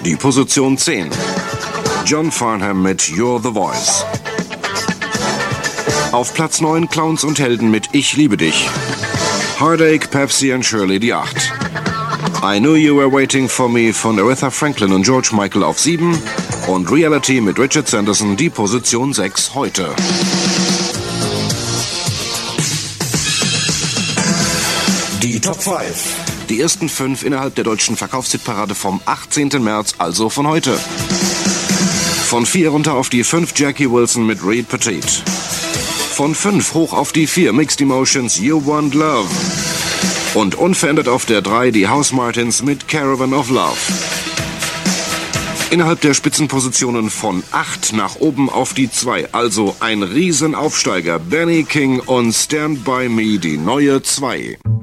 Die Position 10. John Farnham mit You're the Voice. Auf Platz 9 Clowns und Helden mit Ich liebe dich. Heartache, Pepsi and Shirley die 8. I Knew You Were Waiting for Me von Aretha Franklin und George Michael auf 7. Und Reality mit Richard Sanderson die Position 6 heute. Die Top 5. Die ersten 5 innerhalb der deutschen Verkaufshitparade vom 18. März, also von heute. Von 4 runter auf die 5 Jackie Wilson mit Reed Petite. Von 5 hoch auf die 4 Mixed Emotions You Want Love. Und unverändert auf der 3 die House Martins mit Caravan of Love. Innerhalb der Spitzenpositionen von 8 nach oben auf die 2, also ein Riesenaufsteiger. Benny King und Stand By Me, die neue 2.